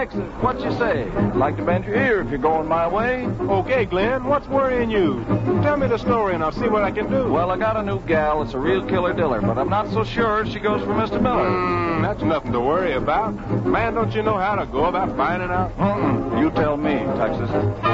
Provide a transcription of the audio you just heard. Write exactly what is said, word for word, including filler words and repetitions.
Texas, what you say? I'd like to bend your ear if you're going my way. Okay, Glenn, what's worrying you? Tell me the story and I'll see what I can do. Well, I got a new gal. It's a real killer diller, but I'm not so sure she goes for Mister Miller. Mm, that's nothing to worry about. Man, don't you know how to go about finding out? Mm-mm. You tell me, Texas.